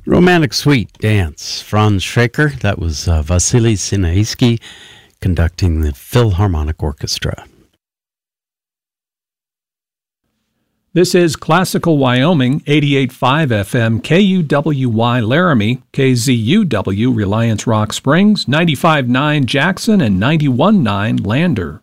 Romantic Sweet Dance, Franz Schreker. That was Vasily Sinaisky conducting the Philharmonic Orchestra. This is Classical Wyoming, 88.5 FM, KUWY Laramie, KZUW Reliance Rock Springs, 95.9 Jackson, and 91.9 Lander.